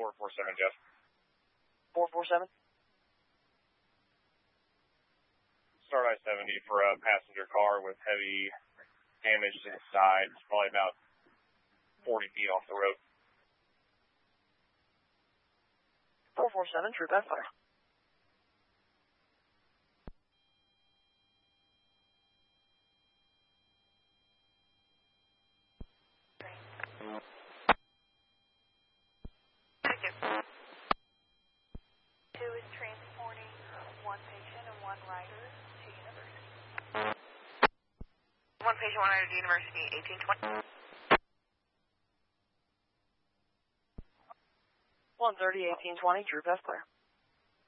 447, Jeff. 447? Start I-70 for a passenger car with heavy damage to his side. It's probably about 40 feet off the road. 447, Troop F, fire. Thank you. 2 is transporting 1 patient and 1 rider to University. 1 patient, 1 rider to University, 1820. 130, 1820, Troop F, clear.